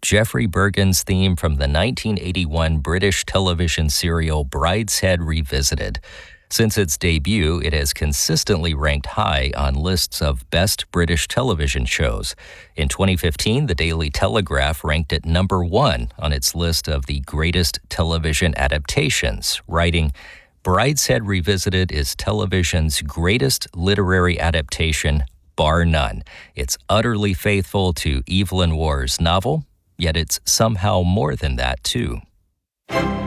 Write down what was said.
Geoffrey Bergen's theme from the 1981 British television serial Brideshead Revisited. Since its debut, it has consistently ranked high on lists of best British television shows. In 2015, the Daily Telegraph ranked it number 1 on its list of the greatest television adaptations, writing, Brideshead Revisited is television's greatest literary adaptation, bar none. It's utterly faithful to Evelyn Waugh's novel, yet it's somehow more than that, too.